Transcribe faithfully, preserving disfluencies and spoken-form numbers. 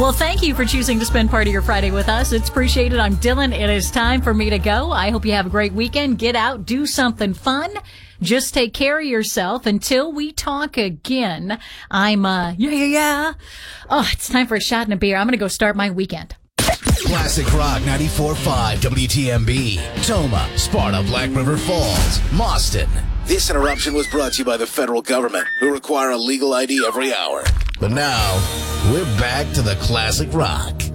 Well, thank you for choosing to spend part of your Friday with us. It's appreciated. I'm Dylan. It is time for me to go. I hope you have a great weekend. Get out, do something fun. Just take care of yourself until we talk again. I'm, uh, yeah, yeah, yeah. Oh, it's time for a shot and a beer. I'm going to go start my weekend. Classic Rock ninety-four point five W T M B, Toma, Sparta, Black River Falls, Mauston. This interruption was brought to you by the federal government, who require a legal I D every hour. But now, we're back to the Classic Rock.